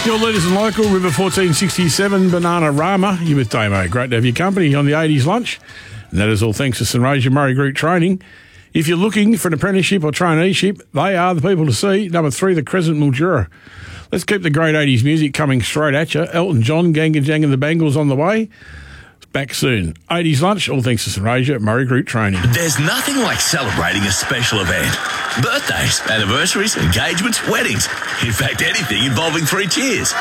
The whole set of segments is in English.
Your leaders and local, River 1467, Banana Rama. You with Damo. Great to have your company on the 80s lunch. And that is all thanks to St. Roger Murray Group Training. If you're looking for an apprenticeship or traineeship, they are the people to see. Number 3, the Crescent Mildura. Let's keep the great 80s music coming straight at you. Elton John, Gang and Jang and the Bangles on the way. Back soon. 80s lunch, all thanks to St. Roger Murray Group Training. There's nothing like celebrating a special event. Birthdays, anniversaries, engagements, weddings. In fact, anything involving 3 cheers.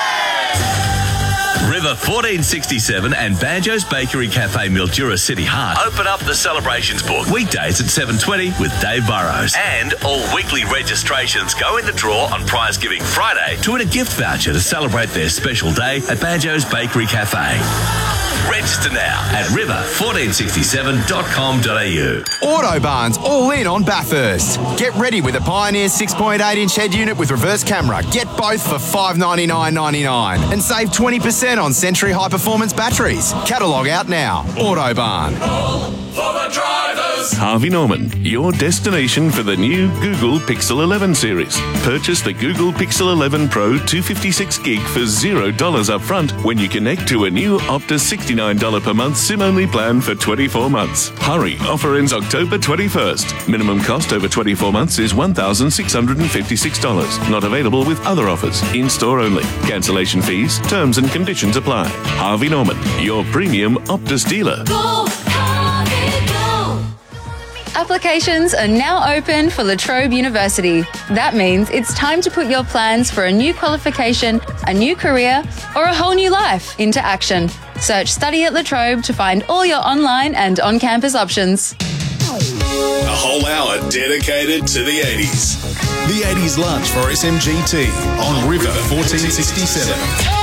River 1467 and Banjo's Bakery Cafe Mildura City Heart open up the celebrations book weekdays at 7:20 with Dave Burrows. And all weekly registrations go in the draw on Prize Giving Friday to win a gift voucher to celebrate their special day at Banjo's Bakery Cafe. Register now at river1467.com.au. Autobarn's all in on Bathurst. Get ready with a Pioneer 6.8-inch head unit with reverse camera. Get both for $599.99 and save 20% on Century High Performance batteries. Catalogue out now. Autobarn. All for the drivers. Harvey Norman, your destination for the new Google Pixel 11 series. Purchase the Google Pixel 11 Pro 256 gig for $0 up front when you connect to a new Optus $69 per month SIM-only plan for 24 months. Hurry, offer ends October 21st. Minimum cost over 24 months is $1,656. Not available with other offers. In-store only. Cancellation fees, terms and conditions apply. Harvey Norman, your premium Optus dealer. Go, Harvey, go. Applications are now open for La Trobe University. That means it's time to put your plans for a new qualification, a new career, or a whole new life into action. Search Study at La Trobe to find all your online and on-campus options. A whole hour dedicated to the 80s. The 80s lunch for SMGT on River 1467.